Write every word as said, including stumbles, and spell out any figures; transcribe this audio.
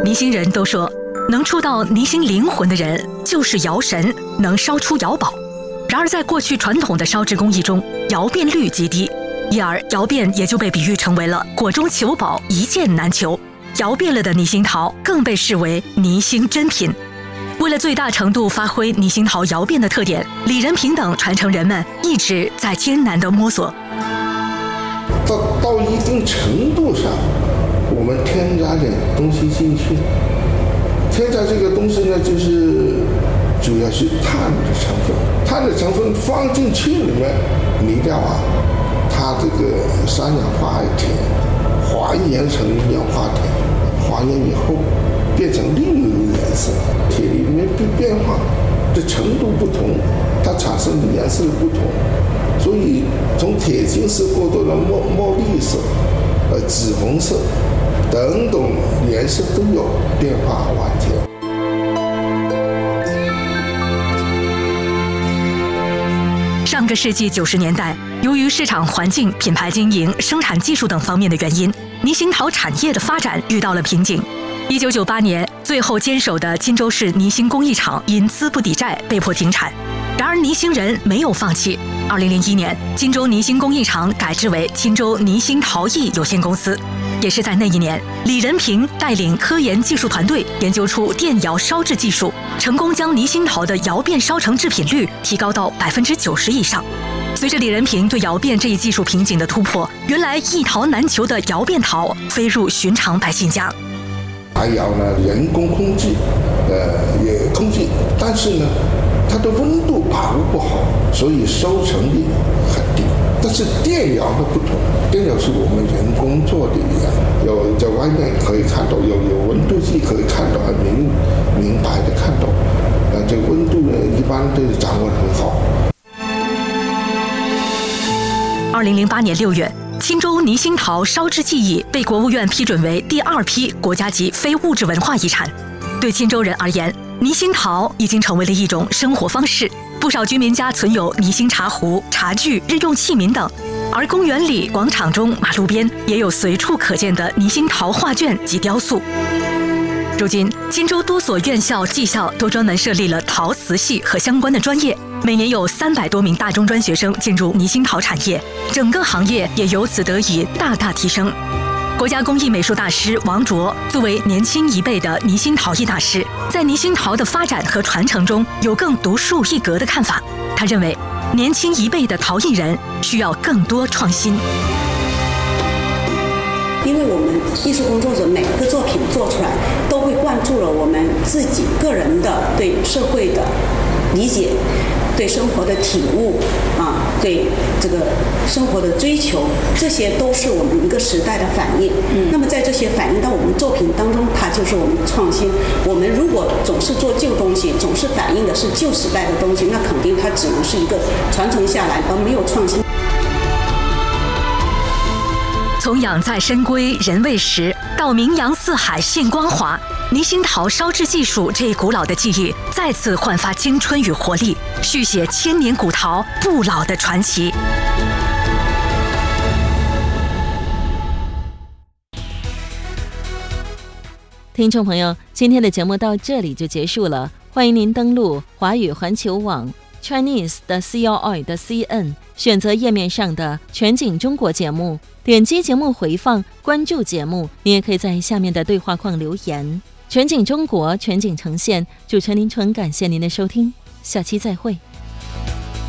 泥星人都说，能触到泥星灵魂的人就是窑神，能烧出窑宝。然而在过去传统的烧制工艺中，窑变率极低，因而窑变也就被比喻成为了果中求宝，一件难求。窑变了的泥星陶更被视为泥星珍品。为了最大程度发挥泥星陶窑变的特点，李仁平等传承人们一直在艰难地摸索。 到到一定程度上，我们添加点东西进去，添加这个东西呢，就是主要是碳的成分，碳的成分放进去里面，泥料啊，它这个三氧化铁还原成一氧化铁，还原以后变成另一个颜色，铁里面变化的程度不同，它产生的颜色不同，所以从铁青色过渡到墨墨绿色、呃紫红色等等颜色都有变化万千。 上个世纪九十年代，由于市场环境、品牌经营、生产技术等方面的原因，泥星陶产业的发展遇到了瓶颈。一九九八年，最后坚守的金州市泥星工艺厂因资不抵债被迫停产。然而泥星人没有放弃。二零零一年，金州泥星工艺厂改制为金州泥星陶艺有限公司。也是在那一年，李仁平带领科研技术团队研究出电窑烧制技术，成功将泥星陶的窑变烧成制品率提高到百分之九十以上。随着李仁平对窑变这一技术瓶颈的突破，原来一陶难求的窑变陶飞入寻常百姓家。 柴窑呢，人工控制，呃，也控制，但是呢，它的温度把握不好，所以收成率很低。但是电窑的不同，电窑是我们人工做的一样，有在外面可以看到，有有温度计可以看到，很明明白的看到，呃，这个温度呢，一般都掌握得很好。 二零零八年六月，钦州泥星陶烧制技艺被国务院批准为第二批国家级非物质文化遗产。对钦州人而言，泥星陶已经成为了一种生活方式。不少居民家存有泥星茶壶、茶具、日用器皿等，而公园里、广场中、马路边也有随处可见的泥星陶画卷及雕塑。如今，钦州多所院校、技校都专门设立了陶瓷系和相关的专业，每年有三百多名大中专学生进入泥星陶产业，整个行业也由此得以大大提升。国家工艺美术大师王卓作为年轻一辈的泥星陶艺大师，在泥星陶的发展和传承中有更独树一格的看法。他认为，年轻一辈的陶艺人需要更多创新。 因为我们艺术工作者每个作品做出来，都会灌注了我们自己个人的对社会的理解，对生活的体悟啊，对这个生活的追求，这些都是我们一个时代的反应。嗯，那么在这些反映到我们作品当中，它就是我们的创新。我们如果总是做旧东西，总是反映的是旧时代的东西，那肯定它只能是一个传承下来，而没有创新。 从养在深闺人未识，到名扬四海现光华，泥星陶烧制技术这一古老的技艺再次焕发青春与活力，续写千年古陶不老的传奇。 听众朋友，今天的节目到这里就结束了，欢迎您登录华语环球网 Chinese 的 C O I 的 C N， 选择页面上的全景中国节目，点击节目回放，关注节目。你也可以在下面的对话框留言。全景中国，全景呈现，主持人林纯，感谢您的收听，下期再会。